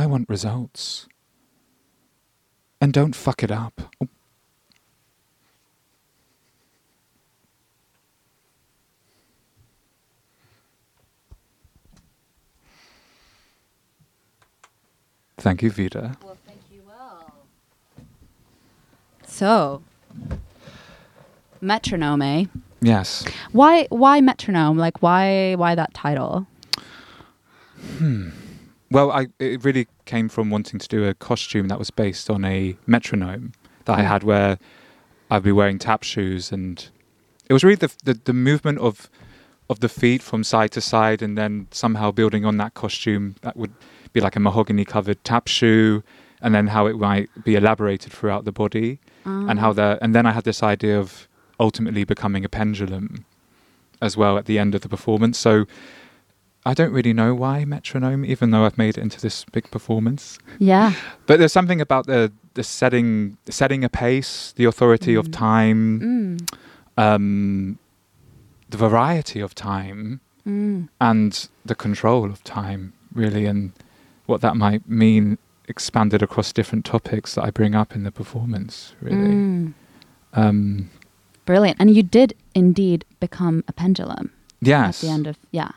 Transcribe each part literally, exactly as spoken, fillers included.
want results. And don't fuck it up. Oh. Thank you, Vida. Well, thank you, well. So, metronome, eh? Yes. Why, why metronome? Like, why, why that title? Hmm. Well, I, it really came from wanting to do a costume that was based on a metronome that I had, where I'd be wearing tap shoes, and it was really the, the the movement of of the feet from side to side, and then somehow building on that costume that would be like a mahogany covered tap shoe, and then how it might be elaborated throughout the body, Um, and how the and then I had this idea of ultimately becoming a pendulum as well at the end of the performance. So I don't really know why metronome, even though I've made it into this big performance. Yeah. But there's something about the the setting setting a pace, the authority Mm. of time, Mm. um, the variety of time, Mm. and the control of time, really, and what that might mean expanded across different topics that I bring up in the performance, really. Mm. Um, Brilliant. And you did indeed become a pendulum yes. at the end of, yeah.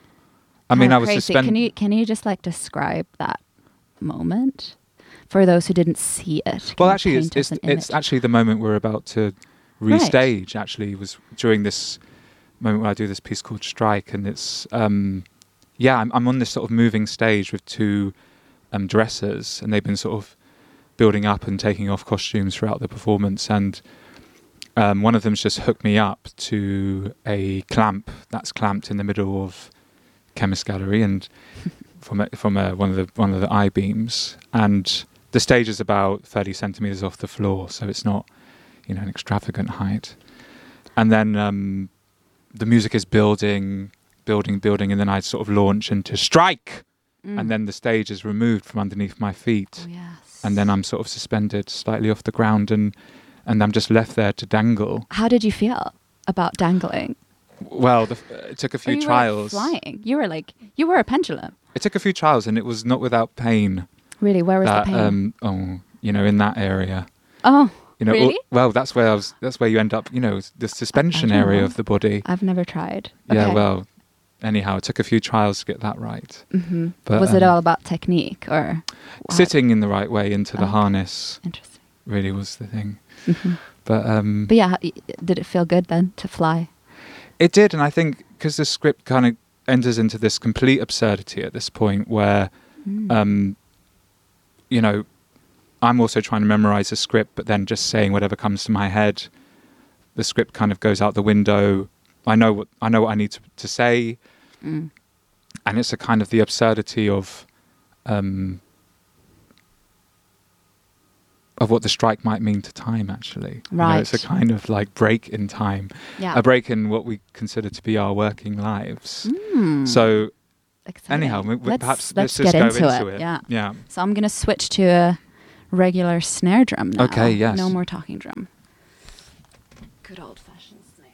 I mean, How I was crazy. suspended. Can you, can you just like describe that moment for those who didn't see it? Can Well, you actually, it's paint us it's, an it's image? actually the moment we're about to Right. restage. Actually, was during this moment where I do this piece called Strike, and it's um, yeah, I'm, I'm on this sort of moving stage with two um, dressers, and they've been sort of building up and taking off costumes throughout the performance, and um, one of them's just hooked me up to a clamp that's clamped in the middle of Chemist Gallery, and from a, from a, one of the one of the I beams, and the stage is about thirty centimeters off the floor, so it's not, you know, an extravagant height. And then um, the music is building, building, building, and then I sort of launch into Strike, Mm. and then the stage is removed from underneath my feet, Oh, yes. and then I'm sort of suspended slightly off the ground, and and I'm just left there to dangle. How did you feel about dangling? Well, the, uh, it took a Or few you trials. were like flying. You were like, you were a pendulum. It took a few trials, and it was not without pain. Really? Where was that, the pain? Um, oh, you know, in that area. oh, You know, really? al- well, that's where I was. That's where you end up. You know, the suspension don't area know. of the body. I've never tried. Yeah. Okay. Well, anyhow, it took a few trials to get that right. hmm But, was it um, all about technique or how- Sitting in the right way into the Okay. harness Interesting. really was the thing. hmm But um, But yeah, how- y- did it feel good then to fly? it did, and I think because the script kind of enters into this complete absurdity at this point, where Mm. um, you know, I'm also trying to memorize the script, but then just saying whatever comes to my head. The script kind of goes out the window. I know what I know what I need to, to say, Mm. and it's a kind of the absurdity of um, of what the strike might mean to time. Actually, You know, it's a Right. kind of like break in time, Yeah. a break in what we consider to be our working lives. Mm. So Exciting. anyhow, we, we- let's, perhaps let's let's just get go into, into it. it. Yeah. Yeah. So I'm gonna switch to a regular snare drum now. Okay, yes. No more talking drum. Good old fashioned snare.